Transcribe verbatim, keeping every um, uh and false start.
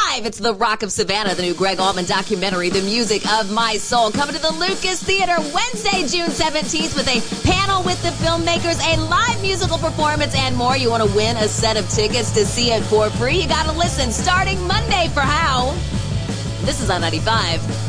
live. It's The Rock of Savannah, the new Greg Allman documentary, The Music of My Soul, coming to the Lucas Theater Wednesday, June seventeenth, with a panel with the filmmakers, a live musical performance, and more. You want to win a set of tickets to see it for free? You got to listen starting Monday for How. This is on ninety-five.